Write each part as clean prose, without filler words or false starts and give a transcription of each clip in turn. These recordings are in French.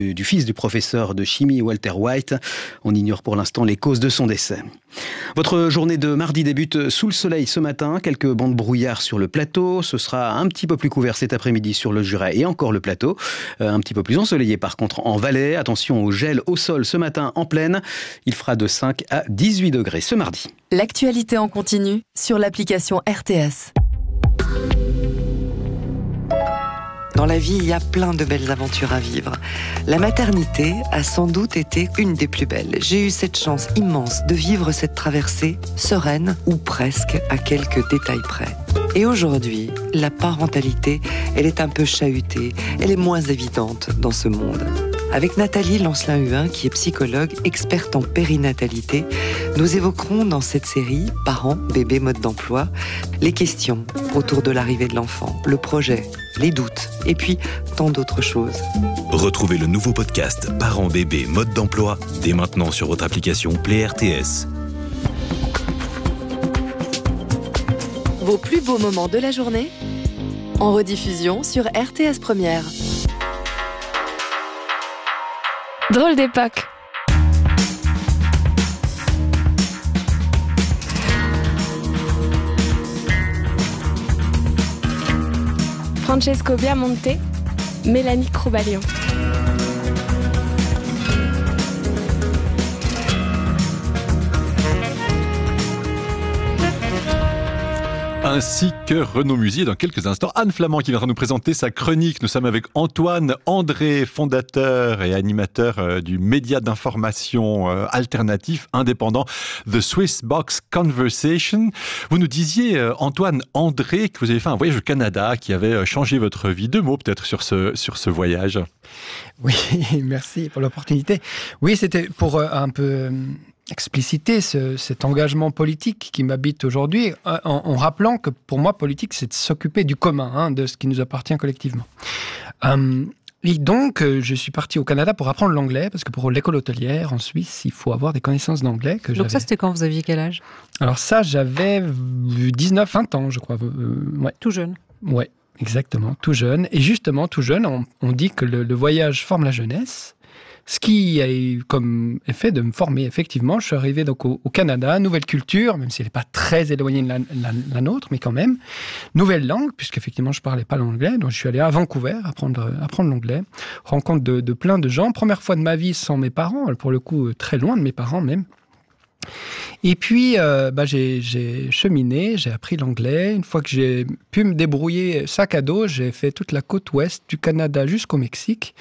du fils du professeur de chimie Walter White. On ignore pour l'instant les causes de son décès. Votre journée de mardi débute sous le soleil ce matin. Quelques bancs de brouillard sur le plateau. Ce sera un petit peu plus couvert cet après-midi sur le Jura et encore le plateau. Un petit peu plus ensoleillé par contre en Valais. Attention au gel au sol ce matin en plaine. Il fera de 5 à 18 degrés ce mardi. L'actualité en continu sur l'application RTS. Dans la vie, il y a plein de belles aventures à vivre. La maternité a sans doute été une des plus belles. J'ai eu cette chance immense de vivre cette traversée sereine, ou presque, à quelques détails près. Et aujourd'hui, la parentalité, elle est un peu chahutée, elle est moins évidente dans ce monde. Avec Nathalie Lancelin-Huin, qui est psychologue, experte en périnatalité, nous évoquerons dans cette série « Parents, bébés, mode d'emploi » les questions autour de l'arrivée de l'enfant, le projet, les doutes, et puis tant d'autres choses. Retrouvez le nouveau podcast « Parents, bébés, mode d'emploi » dès maintenant sur votre application Play RTS. Vos plus beaux moments de la journée en rediffusion sur RTS Première. Drôle d'époque. Francesco Biamonte, Mélanie Croubalion. Ainsi que Renaud Musier dans quelques instants. Anne Flamand qui viendra nous présenter sa chronique. Nous sommes avec Antoine André, fondateur et animateur du média d'information alternatif, indépendant, The Swiss Box Conversation. Vous nous disiez, Antoine André, que vous avez fait un voyage au Canada qui avait changé votre vie. 2 mots peut-être sur ce voyage. Oui, merci pour l'opportunité. Oui, c'était pour un peu expliciter cet engagement politique qui m'habite aujourd'hui, en rappelant que pour moi, politique, c'est de s'occuper du commun, de ce qui nous appartient collectivement. Et donc, je suis parti au Canada pour apprendre l'anglais, parce que pour l'école hôtelière en Suisse, il faut avoir des connaissances d'anglais. Donc ça, c'était quand vous aviez quel âge ? Alors ça, j'avais 19-20 ans, je crois. Ouais. Tout jeune. Ouais, exactement, tout jeune. Et justement, tout jeune, on dit que le voyage forme la jeunesse. Ce qui a eu comme effet de me former, effectivement. Je suis arrivé donc au Canada, nouvelle culture, même si elle n'est pas très éloignée de la nôtre, mais quand même. Nouvelle langue, puisqu'effectivement, je ne parlais pas l'anglais. Donc, je suis allé à Vancouver apprendre l'anglais. Rencontre de plein de gens. Première fois de ma vie sans mes parents, pour le coup, très loin de mes parents même. Et puis, j'ai cheminé, j'ai appris l'anglais. Une fois que j'ai pu me débrouiller sac à dos, j'ai fait toute la côte ouest du Canada jusqu'au Mexique.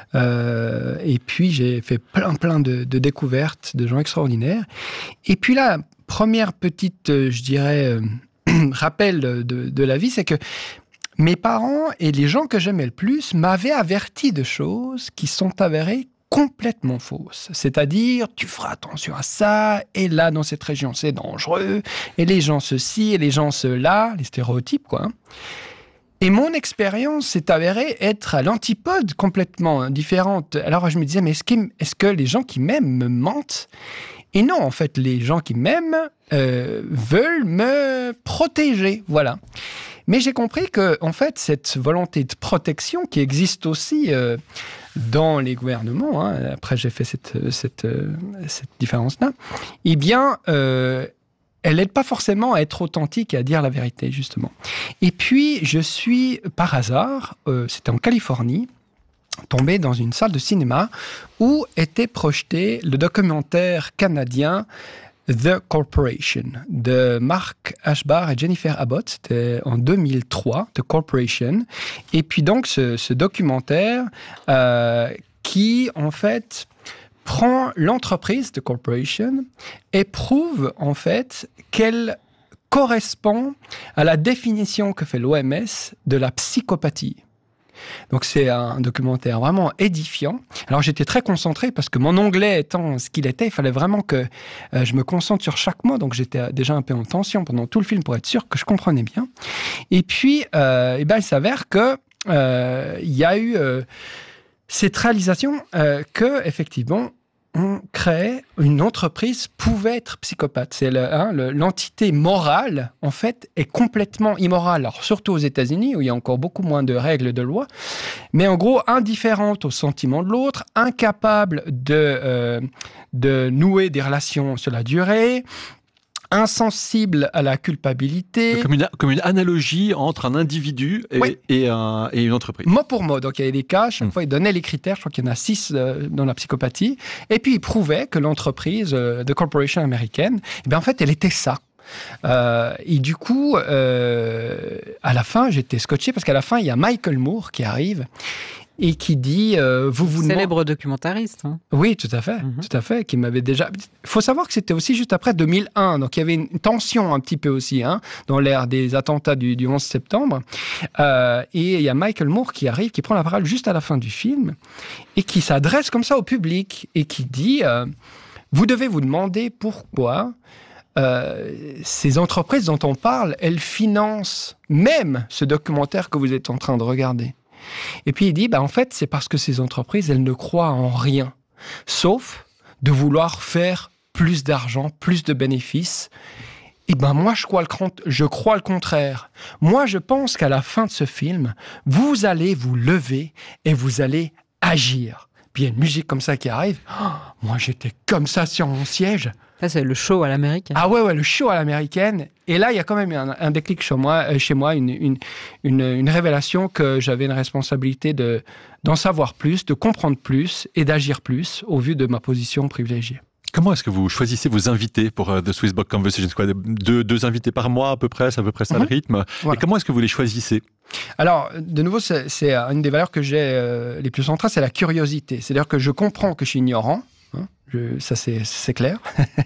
Et puis, j'ai fait plein de découvertes de gens extraordinaires. Et puis là, première petite, je dirais, rappel de la vie, c'est que mes parents et les gens que j'aimais le plus m'avaient averti de choses qui sont avérées complètement fausse. C'est-à-dire, tu feras attention à ça, et là, dans cette région, c'est dangereux, et les gens ceci, et les gens cela, les stéréotypes, quoi. Et mon expérience s'est avérée être à l'antipode complètement différente. Alors, je me disais, mais est-ce que les gens qui m'aiment me mentent ? Et non, en fait, les gens qui m'aiment veulent me protéger, voilà. Mais j'ai compris que, en fait, cette volonté de protection qui existe aussi dans les gouvernements, après j'ai fait cette différence-là, eh bien, elle n'aide pas forcément à être authentique et à dire la vérité, justement. Et puis, je suis, par hasard, c'était en Californie, tombé dans une salle de cinéma où était projeté le documentaire canadien The Corporation, de Mark Ashbar et Jennifer Abbott. C'était en 2003, The Corporation. Et puis donc, ce documentaire qui, en fait, prend l'entreprise, The Corporation, et prouve, en fait, qu'elle correspond à la définition que fait l'OMS de la psychopathie. Donc c'est un documentaire vraiment édifiant. Alors j'étais très concentré parce que mon anglais étant ce qu'il était, il fallait vraiment que je me concentre sur chaque mot. Donc j'étais déjà un peu en tension pendant tout le film pour être sûr que je comprenais bien. Et puis il s'avère que il y a eu cette réalisation que effectivement on crée une entreprise pouvait être psychopathe. C'est l'entité morale, en fait, est complètement immorale. Alors, surtout aux États-Unis, où il y a encore beaucoup moins de règles de loi, mais en gros, indifférente aux sentiments de l'autre, incapable de nouer des relations sur la durée, insensible à la culpabilité. Comme une analogie entre un individu et une entreprise. Mot pour mot. Donc, il y avait des cas, chaque fois, il donnait les critères. Je crois qu'il y en a 6 dans la psychopathie. Et puis, il prouvait que l'entreprise, de corporation américaine, en fait, elle était ça. Et du coup, à la fin, j'étais scotché parce qu'à la fin, il y a Michael Moore qui arrive et qui dit célèbre documentariste. Hein. Oui, tout à fait, qui m'avait déjà... Il faut savoir que c'était aussi juste après 2001, donc il y avait une tension un petit peu aussi, dans l'ère des attentats du 11 septembre. Et il y a Michael Moore qui arrive, qui prend la parole juste à la fin du film, et qui s'adresse comme ça au public, et qui dit vous devez vous demander pourquoi ces entreprises dont on parle, elles financent même ce documentaire que vous êtes en train de regarder. Et puis il dit, en fait, c'est parce que ces entreprises, elles ne croient en rien, sauf de vouloir faire plus d'argent, plus de bénéfices. Et moi, je crois le contraire. Moi, je pense qu'à la fin de ce film, vous allez vous lever et vous allez agir. Puis il y a une musique comme ça qui arrive. Oh, moi, j'étais comme ça sur mon siège. Ça, c'est le show à l'américaine. Ah ouais, le show à l'américaine. Et là, il y a quand même un déclic chez moi, une révélation que j'avais une responsabilité d'en savoir plus, de comprendre plus et d'agir plus au vu de ma position privilégiée. Comment est-ce que vous choisissez vos invités pour The Swiss Book Conversation? Deux invités par mois à peu près, c'est à peu près ça le rythme. Voilà. Et comment est-ce que vous les choisissez? Alors, de nouveau, c'est une des valeurs que j'ai les plus centrales, c'est la curiosité. C'est-à-dire que je comprends que je suis ignorant. Ça, c'est clair.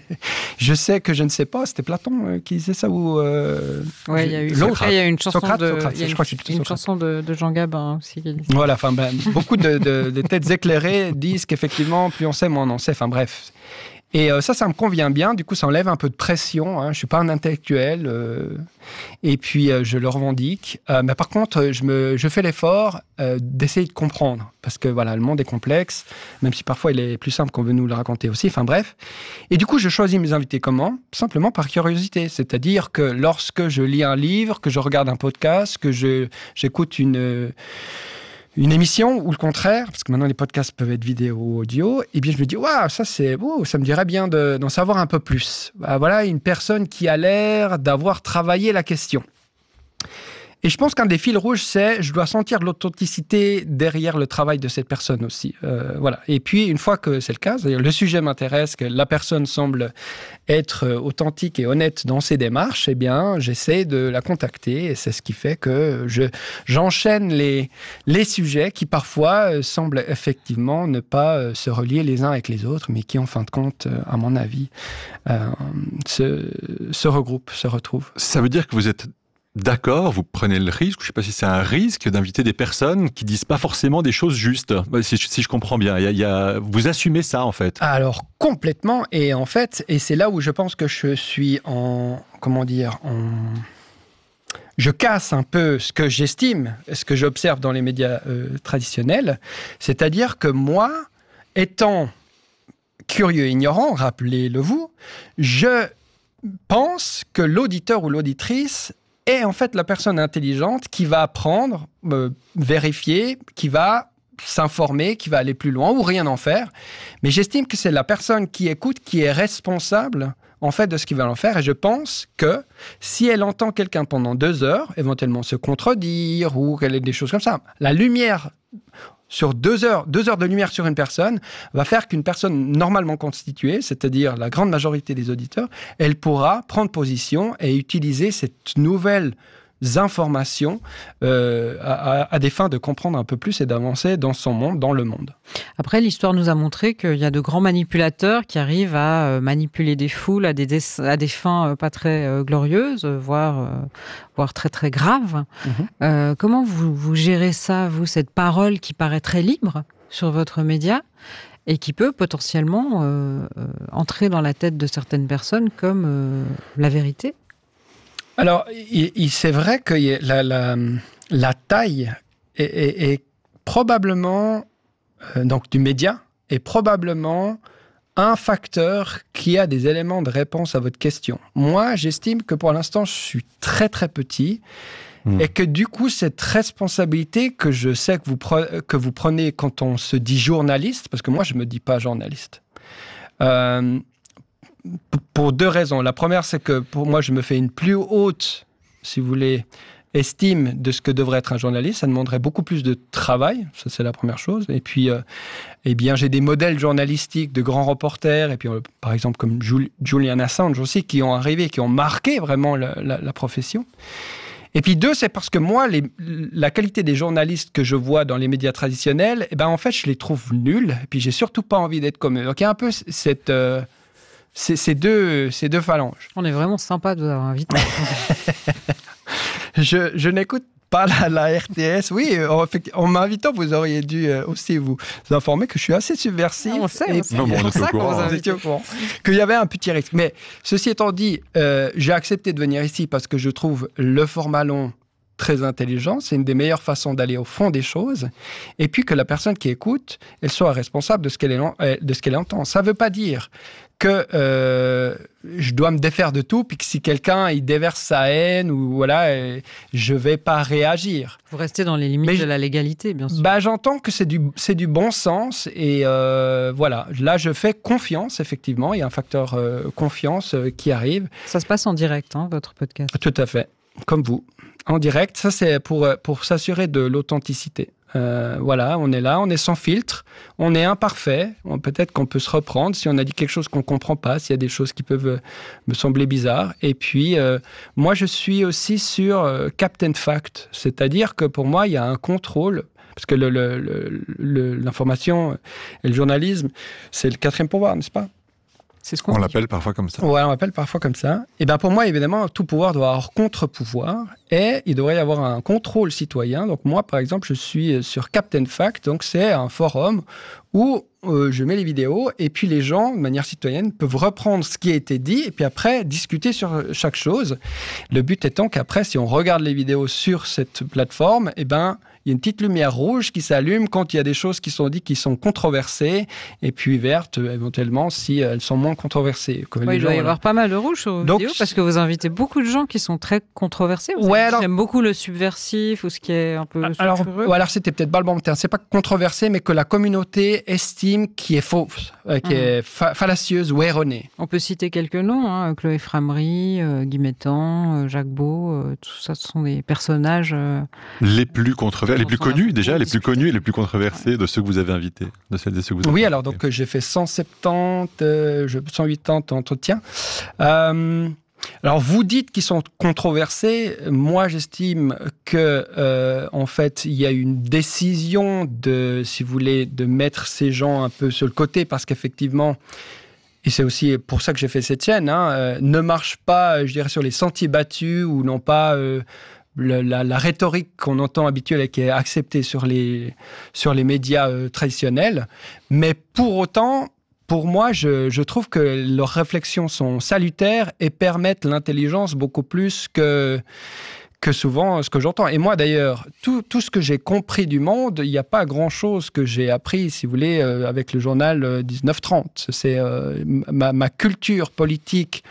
Je sais que je ne sais pas. C'était Platon qui disait ça ou oui, il y a eu l'autre. Il y a une chanson Socrate, une chanson de Jean Gabin aussi. Qui dit ça. Voilà. Beaucoup de têtes éclairées disent qu'effectivement, plus on sait, moins on en sait. Enfin bref. Et ça me convient bien. Du coup, ça enlève un peu de pression. Je suis pas un intellectuel. Et puis, je le revendique. Mais par contre, je fais l'effort d'essayer de comprendre. Parce que voilà, le monde est complexe, même si parfois il est plus simple qu'on veut nous le raconter aussi. Enfin bref. Et du coup, je choisis mes invités comment? Simplement par curiosité. C'est-à-dire que lorsque je lis un livre, que je regarde un podcast, que j'écoute une émission ou le contraire, parce que maintenant les podcasts peuvent être vidéo ou audio, et bien je me dis, waouh, ça me dirait bien d'en savoir un peu plus. Voilà une personne qui a l'air d'avoir travaillé la question. Et je pense qu'un des fils rouges, c'est je dois sentir l'authenticité derrière le travail de cette personne aussi. Voilà. Et puis, une fois que c'est le cas, c'est-à-dire le sujet m'intéresse, que la personne semble être authentique et honnête dans ses démarches, eh bien, j'essaie de la contacter. Et c'est ce qui fait que j'enchaîne les sujets qui parfois semblent effectivement ne pas se relier les uns avec les autres, mais qui, en fin de compte, à mon avis, se regroupent, se retrouvent. Ça veut dire que vous êtes d'accord, vous prenez le risque, je ne sais pas si c'est un risque, d'inviter des personnes qui ne disent pas forcément des choses justes, si je comprends bien. Vous assumez ça, en fait. Alors, complètement. Et en fait, c'est là où je pense que je suis je casse un peu ce que j'estime, ce que j'observe dans les médias traditionnels. C'est-à-dire que moi, étant curieux et ignorant, rappelez-le vous, je pense que l'auditeur ou l'auditrice est en fait la personne intelligente qui va apprendre, vérifier, qui va s'informer, qui va aller plus loin ou rien en faire. Mais j'estime que c'est la personne qui écoute qui est responsable en fait de ce qu'il va en faire. Et je pense que si elle entend quelqu'un pendant 2 heures, éventuellement se contredire ou qu'elle ait des choses comme ça, la lumière sur 2 heures de lumière sur une personne va faire qu'une personne normalement constituée, c'est-à-dire la grande majorité des auditeurs, elle pourra prendre position et utiliser cette nouvelle informations à des fins de comprendre un peu plus et d'avancer dans son monde, dans le monde. Après, l'histoire nous a montré qu'il y a de grands manipulateurs qui arrivent à manipuler des foules à des fins pas très glorieuses, voire très très graves. Comment vous gérez ça, vous, cette parole qui paraît très libre sur votre média et qui peut potentiellement entrer dans la tête de certaines personnes comme la vérité ? Alors, c'est vrai que la taille est probablement, donc du média, est probablement un facteur qui a des éléments de réponse à votre question. Moi, j'estime que pour l'instant, je suis très très petit et que du coup, cette responsabilité que je sais que vous prenez quand on se dit journaliste, parce que moi, je ne me dis pas journaliste, pour 2 raisons. La première, c'est que pour moi, je me fais une plus haute, si vous voulez, estime de ce que devrait être un journaliste. Ça demanderait beaucoup plus de travail, ça c'est la première chose. Et puis, eh bien, j'ai des modèles journalistiques de grands reporters, et puis par exemple comme Julian Assange aussi, qui ont arrivé, qui ont marqué vraiment la profession. Et puis 2, c'est parce que moi, la qualité des journalistes que je vois dans les médias traditionnels, eh ben, en fait, je les trouve nuls, et puis j'ai surtout pas envie d'être comme eux. Donc il y a un peu ces deux phalanges. On est vraiment sympa de vous avoir invité. Je n'écoute pas la RTS. Oui, en m'invitant, vous auriez dû aussi vous informer que je suis assez subversif. On sait. Non, on est au courant. Vous étiez au courant. Qu'il y avait un petit risque. Mais ceci étant dit, j'ai accepté de venir ici parce que je trouve le format long très intelligent. C'est une des meilleures façons d'aller au fond des choses. Et puis que la personne qui écoute, elle soit responsable de ce qu'elle entend. Ça ne veut pas dire que je dois me défaire de tout, puis que si quelqu'un il déverse sa haine, ou voilà, je ne vais pas réagir. Vous restez dans les limites de la légalité, bien sûr. J'entends que c'est du bon sens, et voilà. Là, je fais confiance, effectivement. Il y a un facteur confiance qui arrive. Ça se passe en direct, votre podcast. Tout à fait, comme vous. En direct, ça c'est pour s'assurer de l'authenticité. Voilà, on est là, on est sans filtre, on est imparfait, peut-être qu'on peut se reprendre si on a dit quelque chose qu'on ne comprend pas, s'il y a des choses qui peuvent me sembler bizarres. Et puis, moi je suis aussi sur Captain Fact, c'est-à-dire que pour moi il y a un contrôle, parce que l'information et le journalisme, c'est le 4e pouvoir, n'est-ce pas ? C'est ce qu'on On l'appelle parfois comme ça. Ouais, on l'appelle parfois comme ça. Et bien pour moi, évidemment, tout pouvoir doit avoir contre-pouvoir et il devrait y avoir un contrôle citoyen. Donc moi, par exemple, je suis sur Captain Fact, donc c'est un forum où je mets les vidéos et puis les gens, de manière citoyenne, peuvent reprendre ce qui a été dit et puis après discuter sur chaque chose. Le but étant qu'après, si on regarde les vidéos sur cette plateforme, eh ben, il y a une petite lumière rouge qui s'allume quand il y a des choses qui sont dites qui sont controversées, et puis verte éventuellement si elles sont moins controversées. Il doit y avoir pas mal de rouge sur vos vidéos, parce que vous invitez beaucoup de gens qui sont très controversés. J'aime beaucoup le subversif ou ce qui est un peu sulfureux. Alors c'était peut-être pas le bon terme. C'est pas controversé, mais que la communauté estime qui est fausse, qui est fallacieuse ou erronée. On peut citer quelques noms, Chloé Framery, Guy Mettan, Jacques Beau, tout ça, ce sont des personnages... Les plus controversés, les plus connus déjà, les plus connus et les plus controversés de ceux que vous avez invités, de celles et ceux que vous avez invités. Alors donc j'ai fait 180 entretiens. Alors vous dites qu'ils sont controversés. Moi j'estime que en fait il y a une décision de, si vous voulez, de mettre ces gens un peu sur le côté, parce qu'effectivement, et c'est aussi pour ça que j'ai fait cette chaîne, ne marche pas, je dirais, sur les sentiers battus, ou non pas la rhétorique qu'on entend habituelle et qui est acceptée sur les médias traditionnels. Mais pour autant, pour moi, je trouve que leurs réflexions sont salutaires et permettent l'intelligence beaucoup plus que souvent ce que j'entends. Et moi, d'ailleurs, tout ce que j'ai compris du monde, il n'y a pas grand-chose que j'ai appris, si vous voulez, avec le journal 1930. C'est ma culture politique.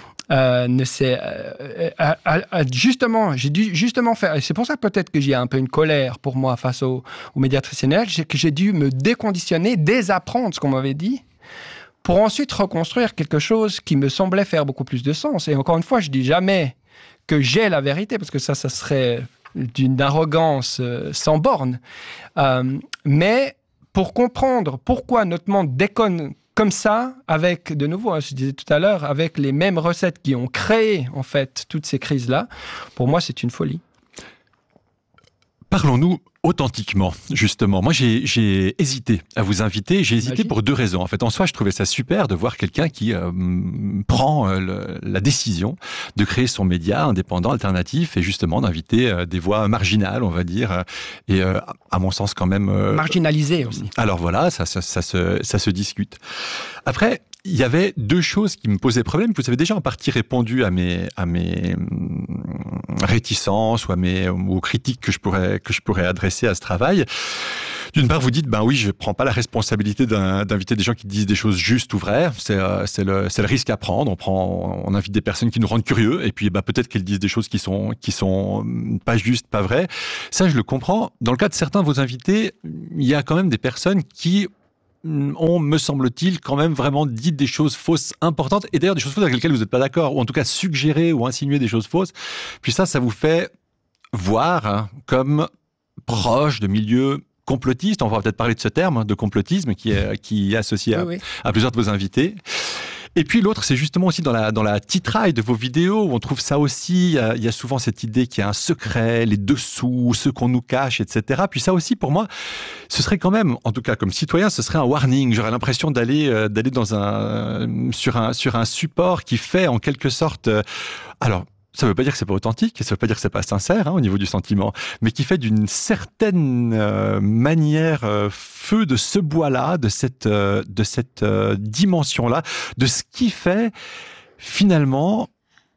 J'ai dû justement faire, et c'est pour ça peut-être que j'ai un peu une colère pour moi face aux médias traditionnels, que j'ai dû me déconditionner, désapprendre ce qu'on m'avait dit, pour ensuite reconstruire quelque chose qui me semblait faire beaucoup plus de sens. Et encore une fois, je dis jamais que j'ai la vérité, parce que ça serait d'une arrogance sans borne. Mais pour comprendre pourquoi notre monde déconne comme ça, avec, de nouveau, je disais tout à l'heure, avec les mêmes recettes qui ont créé, en fait, toutes ces crises-là, pour moi, c'est une folie. Parlons-nous authentiquement, justement. Moi, j'ai hésité à vous inviter. J'ai hésité pour 2 raisons. En fait, en soi, je trouvais ça super de voir quelqu'un qui prend la décision de créer son média indépendant, alternatif, et justement d'inviter des voix marginales, on va dire, et à mon sens quand même... marginalisées aussi. Alors voilà, ça se discute. Après, il y avait 2 choses qui me posaient problème. Vous avez déjà en partie répondu à mes réticences ou aux critiques que je pourrais adresser à ce travail. D'une part, vous dites, ben oui, je prends pas la responsabilité d'inviter des gens qui disent des choses justes ou vraies. C'est le risque à prendre. On invite des personnes qui nous rendent curieux, et puis peut-être qu'elles disent des choses qui sont pas justes, pas vraies. Ça, je le comprends. Dans le cas de certains de vos invités, il y a quand même des personnes qui ont, me semble-t-il, quand même vraiment dit des choses fausses importantes, et d'ailleurs des choses fausses avec lesquelles vous n'êtes pas d'accord, ou en tout cas suggérer ou insinuer des choses fausses. Puis ça vous fait voir comme proche de milieux complotistes. On va peut-être parler de ce terme de complotisme qui est associé à plusieurs de vos invités. Et puis l'autre, c'est justement aussi dans la titraille de vos vidéos où on trouve ça aussi. Il y a souvent cette idée qu'il y a un secret, les dessous, ce qu'on nous cache, etc. Puis ça aussi, pour moi, ce serait quand même, en tout cas comme citoyen, ce serait un warning. J'aurais l'impression d'aller sur un support qui fait en quelque sorte. Alors, ça ne veut pas dire que c'est pas authentique, ça ne veut pas dire que c'est pas sincère au niveau du sentiment, mais qui fait d'une certaine manière feu de ce bois-là, de cette dimension-là, de ce qui fait finalement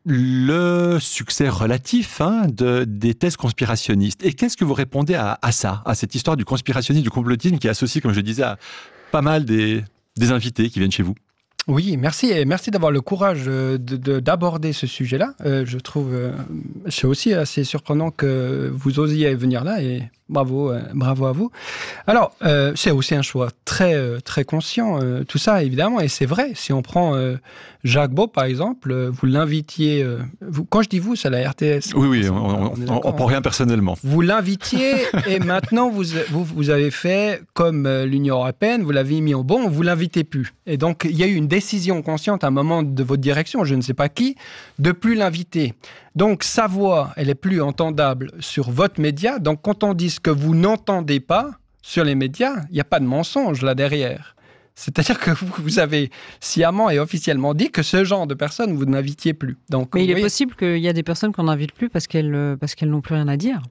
le succès relatif des thèses conspirationnistes. Et qu'est-ce que vous répondez à ça, à cette histoire du conspirationnisme, du complotisme qui est associé, comme je le disais, à pas mal des invités qui viennent chez vous? Oui, merci. Et merci d'avoir le courage d'aborder ce sujet-là. Je trouve c'est aussi assez surprenant que vous osiez venir là, et bravo à vous. Alors, c'est aussi un choix très, très conscient, tout ça, évidemment. Et c'est vrai, si on prend Jacques Beau, par exemple, vous l'invitiez... quand je dis vous, c'est la RTS. Oui, on prend rien personnellement. Vous l'invitiez et maintenant, vous avez fait comme l'Union européenne, vous l'avez mis au bon, vous l'invitez plus. Et donc, il y a eu une décision consciente à un moment de votre direction, je ne sais pas qui, de plus l'inviter. Donc, sa voix, elle est plus entendable sur votre média. Donc, quand on dit ce que vous n'entendez pas sur les médias, il n'y a pas de mensonge là derrière. C'est-à-dire que vous avez sciemment et officiellement dit que ce genre de personnes, vous n'invitiez plus. Donc, mais il est possible qu'il y a des personnes qu'on n'invite plus parce qu'elles n'ont plus rien à dire.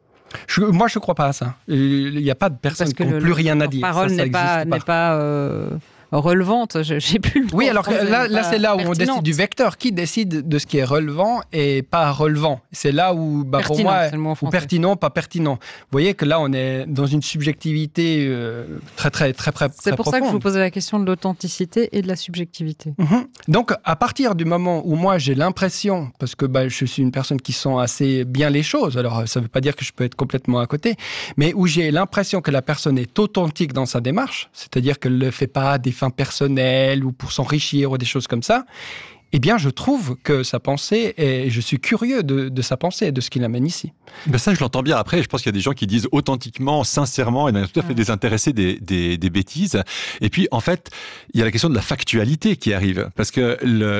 Moi, je ne crois pas à ça. Il n'y a pas de personnes qui n'ont plus rien à dire. La parole n'est pas relevante, j'ai plus le mot. Oui, alors là c'est là où on décide du vecteur. Qui décide de ce qui est relevant et pas relevant? C'est là où, pour moi, ou pertinent, pas pertinent. Vous voyez que là, on est dans une subjectivité très, très, très, très C'est pour profonde. ça que je vous posais la question de l'authenticité et de la subjectivité. Donc, à partir du moment où moi, j'ai l'impression, parce que je suis une personne qui sent assez bien les choses, alors ça ne veut pas dire que je peux être complètement à côté, mais où j'ai l'impression que la personne est authentique dans sa démarche, c'est-à-dire qu'elle ne le fait pas des fins personnelles ou pour s'enrichir ou des choses comme ça, eh bien, je trouve que sa pensée, et je suis curieux de sa pensée et de ce qu'il amène ici. Ça, je l'entends bien. Après, je pense qu'il y a des gens qui disent authentiquement, sincèrement, et de manière tout à fait désintéressée des bêtises. Et puis, en fait, il y a la question de la factualité qui arrive. Parce que,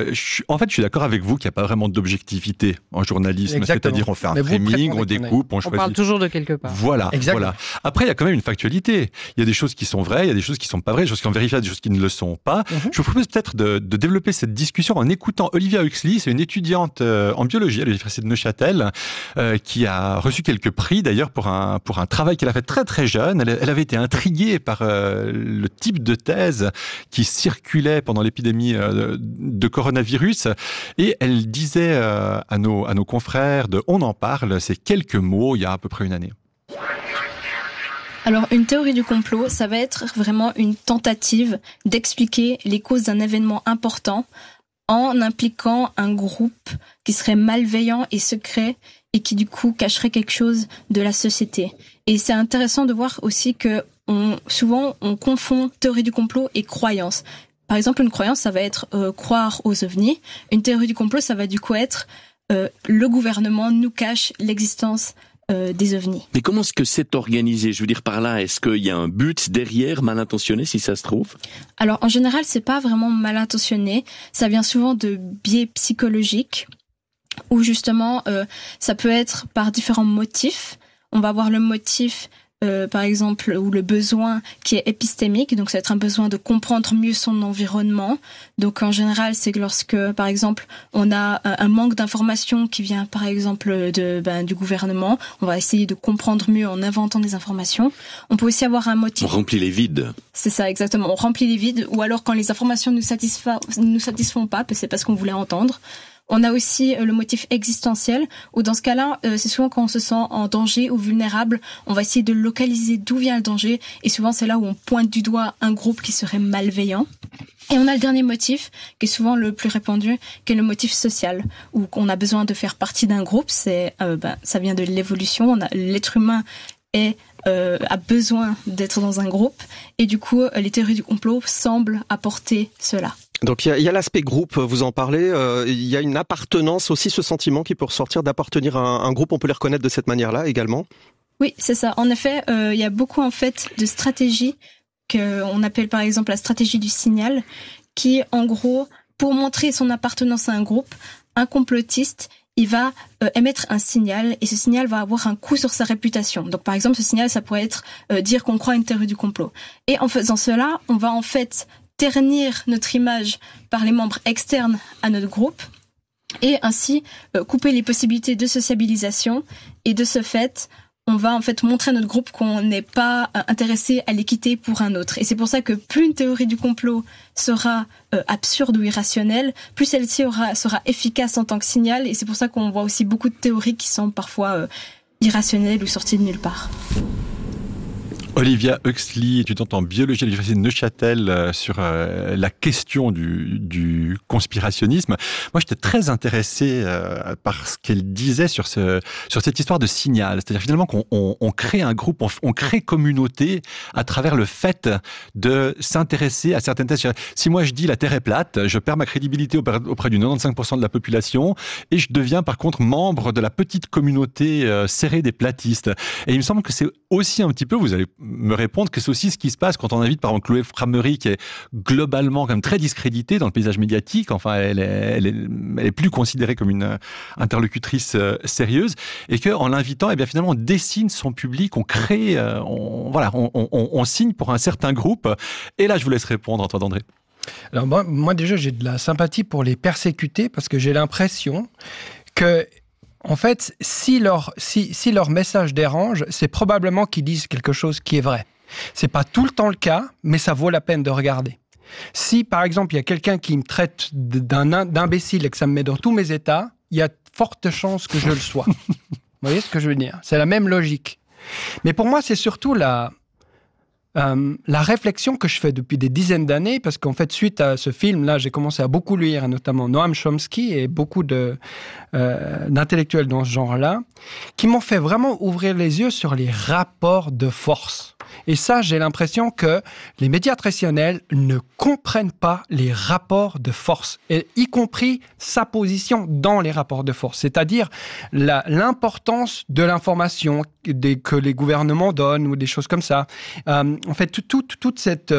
je suis d'accord avec vous qu'il n'y a pas vraiment d'objectivité en journalisme. Exactement. C'est-à-dire, on fait un framing, on découpe, on choisit. On parle toujours de quelque part. Voilà. Après, il y a quand même une factualité. Il y a des choses qui sont vraies, il y a des choses qui ne sont pas vraies, des choses qui sont vérifiables, des choses qui ne le sont pas. Je vous propose peut-être de développer cette discussion en écoutant Olivia Huxley. C'est une étudiante en biologie à l'Université de Neuchâtel qui a reçu quelques prix d'ailleurs pour un travail qu'elle a fait très très jeune. Elle avait été intriguée par le type de thèse qui circulait pendant l'épidémie de coronavirus, et elle disait à nos confrères de On en parle ces quelques mots il y a à peu près une année. Alors, une théorie du complot, ça va être vraiment une tentative d'expliquer les causes d'un événement important en impliquant un groupe qui serait malveillant et secret et qui du coup cacherait quelque chose de la société. Et c'est intéressant de voir aussi que souvent on confond théorie du complot et croyance. Par exemple, une croyance, ça va être croire aux ovnis. Une théorie du complot, ça va du coup être le gouvernement nous cache l'existence des ovnis. Mais comment est-ce que c'est organisé? Je veux dire par là, est-ce qu'il y a un but derrière, mal intentionné, si ça se trouve? Alors, en général, c'est pas vraiment mal intentionné. Ça vient souvent de biais psychologiques, où justement, ça peut être par différents motifs. On va voir le motif, par exemple, ou le besoin qui est épistémique, donc ça va être un besoin de comprendre mieux son environnement. Donc en général, c'est que lorsque, par exemple, on a un manque d'informations qui vient, par exemple, du gouvernement, on va essayer de comprendre mieux en inventant des informations. On peut aussi avoir un motif. On remplit les vides. C'est ça, exactement. On remplit les vides, ou alors quand les informations ne nous satisfont pas, c'est parce qu'on voulait entendre. On a aussi le motif existentiel, où dans ce cas-là, c'est souvent quand on se sent en danger ou vulnérable, on va essayer de localiser d'où vient le danger, et souvent c'est là où on pointe du doigt un groupe qui serait malveillant. Et on a le dernier motif, qui est souvent le plus répandu, qui est le motif social, où on a besoin de faire partie d'un groupe. Ça vient de l'évolution. L'être humain a besoin d'être dans un groupe, et du coup, les théories du complot semblent apporter cela. Donc il y a l'aspect groupe, vous en parlez, il y a une appartenance aussi, ce sentiment qui peut ressortir d'appartenir à un groupe, on peut les reconnaître de cette manière-là également. Oui, c'est ça. En effet, il y a beaucoup en fait de stratégies qu'on appelle par exemple la stratégie du signal, qui en gros, pour montrer son appartenance à un groupe, un complotiste, il va émettre un signal, et ce signal va avoir un coup sur sa réputation. Donc par exemple, ce signal, ça pourrait être dire qu'on croit à une théorie du complot. Et en faisant cela, on va en fait ternir notre image par les membres externes à notre groupe, et ainsi couper les possibilités de sociabilisation, et de ce fait, on va en fait montrer à notre groupe qu'on n'est pas intéressé à les quitter pour un autre. Et c'est pour ça que plus une théorie du complot sera absurde ou irrationnelle, plus celle-ci sera efficace en tant que signal, et c'est pour ça qu'on voit aussi beaucoup de théories qui sont parfois irrationnelles ou sorties de nulle part. Olivia Huxley, étudiante en biologie à l'université de Neuchâtel, sur la question du conspirationnisme. Moi, j'étais très intéressé par ce qu'elle disait sur cette histoire de signal. C'est-à-dire finalement qu'on crée un groupe, on crée communauté à travers le fait de s'intéresser à certaines thèses. Si moi je dis la Terre est plate, je perds ma crédibilité auprès du 95% de la population, et je deviens par contre membre de la petite communauté serrée des platistes. Et il me semble que c'est aussi un petit peu, vous allez me répondre, que c'est aussi ce qui se passe quand on invite par exemple Chloé Framery, qui est globalement quand même très discréditée dans le paysage médiatique. Enfin, elle est plus considérée comme une interlocutrice sérieuse, et que en l'invitant, eh bien finalement on dessine son public, on crée, on signe pour un certain groupe. Et là, je vous laisse répondre, Antoine André. Alors moi déjà, j'ai de la sympathie pour les persécutés, parce que j'ai l'impression que en fait, si leur message dérange, c'est probablement qu'ils disent quelque chose qui est vrai. C'est pas tout le temps le cas, mais ça vaut la peine de regarder. Si, par exemple, il y a quelqu'un qui me traite d'imbécile et que ça me met dans tous mes états, il y a de fortes chances que je le sois. Vous voyez ce que je veux dire ? C'est la même logique. Mais pour moi, c'est surtout la réflexion que je fais depuis des dizaines d'années, parce qu'en fait, suite à ce film-là, j'ai commencé à beaucoup lire, notamment Noam Chomsky et beaucoup d'intellectuels dans ce genre-là, qui m'ont fait vraiment ouvrir les yeux sur les rapports de force. Et ça, j'ai l'impression que les médias traditionnels ne comprennent pas les rapports de force, et y compris sa position dans les rapports de force, c'est-à-dire l'importance de l'information que les gouvernements donnent ou des choses comme ça. En fait, toute cette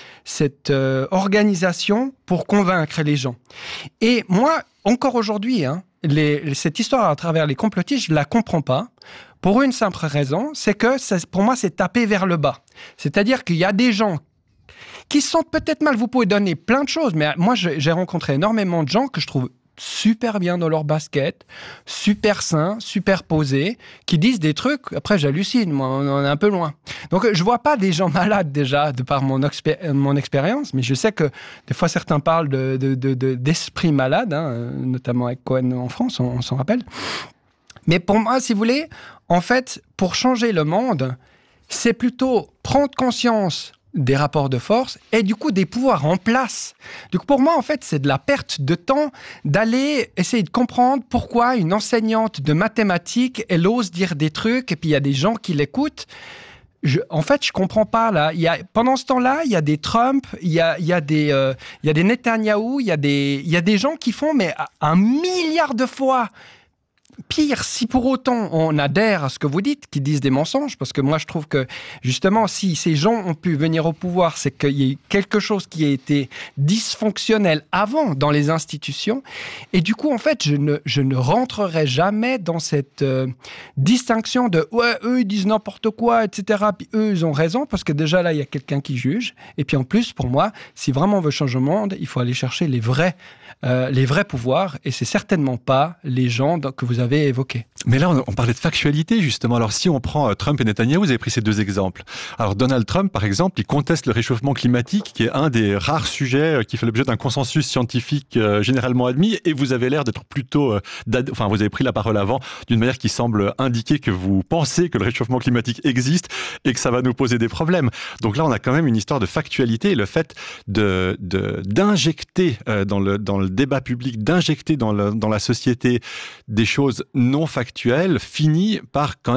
organisation pour convaincre les gens. Et moi, encore aujourd'hui, cette histoire à travers les complotistes, je la comprends pas. Pour une simple raison, c'est que pour moi, c'est taper vers le bas. C'est-à-dire qu'il y a des gens qui se sentent peut-être mal. Vous pouvez donner plein de choses, mais moi, j'ai rencontré énormément de gens que je trouve super bien dans leur basket, super sains, super posés, qui disent des trucs. Après, j'hallucine, moi, on en est un peu loin. Donc, je vois pas des gens malades déjà, de par mon expérience, mais je sais que des fois, certains parlent d'esprit malade, notamment avec Cohen en France, on s'en rappelle. Mais pour moi, si vous voulez, en fait, pour changer le monde, c'est plutôt prendre conscience des rapports de force et du coup des pouvoirs en place. Donc pour moi, en fait, c'est de la perte de temps d'aller essayer de comprendre pourquoi une enseignante de mathématiques, elle ose dire des trucs et puis il y a des gens qui l'écoutent. En fait, je comprends pas là. Pendant ce temps-là, il y a des Trump, il y a des Netanyahou, il y a des gens qui font mais 1 milliard de fois pire, si pour autant on adhère à ce que vous dites, qui disent des mensonges, parce que moi je trouve que justement si ces gens ont pu venir au pouvoir, c'est qu'il y a eu quelque chose qui a été dysfonctionnel avant dans les institutions, et du coup en fait je ne rentrerai jamais dans cette distinction de ouais, eux ils disent n'importe quoi, etc. Puis eux ils ont raison, parce que déjà là il y a quelqu'un qui juge, et puis en plus pour moi, si vraiment on veut changer le monde, il faut aller chercher les vrais pouvoirs, et c'est certainement pas les gens que vous avez évoquées. Mais là, on parlait de factualité, justement. Alors, si on prend Trump et Netanyahou, vous avez pris ces deux exemples. Alors, Donald Trump, par exemple, il conteste le réchauffement climatique, qui est un des rares sujets qui fait l'objet d'un consensus scientifique généralement admis, et vous avez l'air d'être plutôt... vous avez pris la parole avant, d'une manière qui semble indiquer que vous pensez que le réchauffement climatique existe et que ça va nous poser des problèmes. Donc là, on a quand même une histoire de factualité, et le fait d'injecter dans le débat public, d'injecter dans la société des choses non factuelles, finit par quand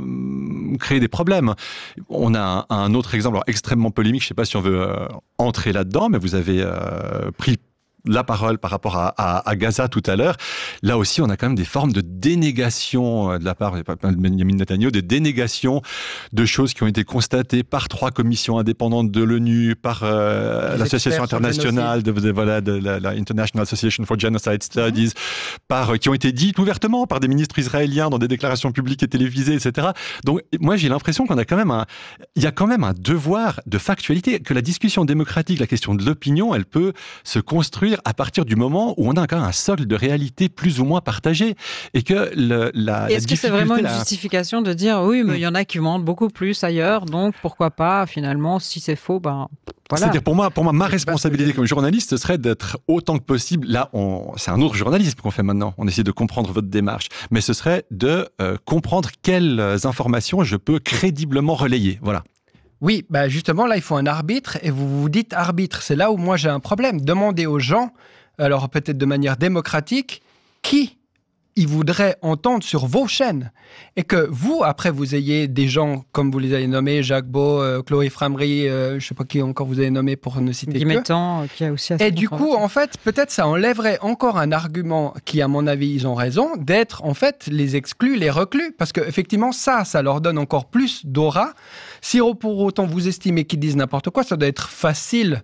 même créer des problèmes. On a un autre exemple extrêmement polémique, je ne sais pas si on veut entrer là-dedans, mais vous avez pris la parole par rapport à Gaza tout à l'heure. Là aussi, on a quand même des formes de dénégation de la part de Benjamin Netanyahou, des dénégations de choses qui ont été constatées par 3 commissions indépendantes de l'ONU, par l'association internationale de la International Association for Genocide Studies, qui ont été dites ouvertement par des ministres israéliens dans des déclarations publiques et télévisées, etc. Donc, moi, j'ai l'impression qu'on a quand même il y a quand même un devoir de factualité, que la discussion démocratique, la question de l'opinion, elle peut se construire à partir du moment où on a quand même un socle de réalité plus ou moins partagé, et que est-ce que c'est vraiment une justification de dire oui, mais il y en a qui mentent beaucoup plus ailleurs, donc pourquoi pas finalement, si c'est faux, voilà. C'est-à-dire pour moi, ma responsabilité comme journaliste, ce serait d'être autant que possible. Là, c'est un autre journalisme qu'on fait maintenant. On essaie de comprendre votre démarche, mais ce serait de comprendre quelles informations je peux crédiblement relayer. Voilà. Oui, justement, là, il faut un arbitre, et vous vous dites arbitre. C'est là où moi j'ai un problème. Demandez aux gens, alors peut-être de manière démocratique, qui ils voudraient entendre sur vos chaînes. Et que vous, après, vous ayez des gens, comme vous les avez nommés, Jacques Beau, Chloé Framery, je ne sais pas qui encore vous avez nommé pour ne citer Guy Mettan, qui a aussi... Et du coup, en fait, peut-être ça enlèverait encore un argument qui, à mon avis, ils ont raison, d'être, en fait, les exclus, les reclus. Parce qu'effectivement, ça leur donne encore plus d'aura. Si pour autant vous estimez qu'ils disent n'importe quoi, ça doit être facile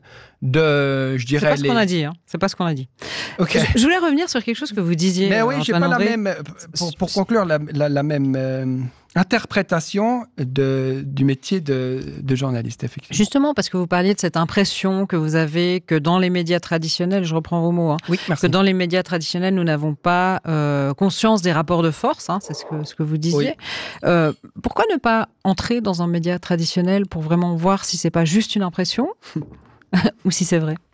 de, je dirais... C'est pas ce qu'on a dit, hein. C'est pas ce qu'on a dit. Okay. Je voulais revenir sur quelque chose que vous disiez. Mais oui, j'ai pas André. la même, pour conclure, la même interprétation du métier de journaliste, effectivement. Justement, parce que vous parliez de cette impression que vous avez que dans les médias traditionnels, je reprends vos mots, oui, merci. Que dans les médias traditionnels, nous n'avons pas conscience des rapports de force, c'est ce que vous disiez. Oui. Pourquoi ne pas entrer dans un média traditionnel pour vraiment voir si c'est pas juste une impression ou si c'est vrai?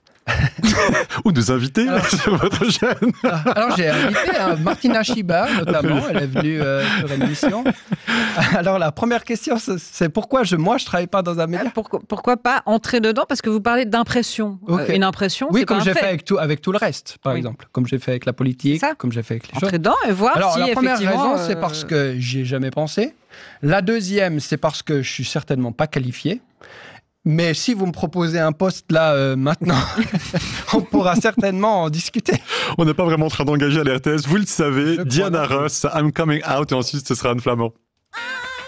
Ou nous inviter sur votre chaîne. Alors j'ai invité Martina Chibar notamment, elle est venue sur l'émission. Alors la première question, c'est pourquoi je travaille pas dans un média. Pourquoi pas entrer dedans? Parce que vous parlez d'impression. Okay. Une impression, oui, c'est comme pas j'ai fait avec tout le reste, par exemple. Comme j'ai fait avec la politique, comme j'ai fait avec les choses. Entrer dedans et voir alors, si la première effectivement... raison, c'est parce que j'y ai jamais pensé. La deuxième, c'est parce que je suis certainement pas qualifié. Mais si vous me proposez un poste là maintenant, on pourra certainement en discuter. On n'est pas vraiment en train d'engager à la RTS, vous le savez. Diana Ross, I'm coming out, et ensuite ce sera Anne Flamand.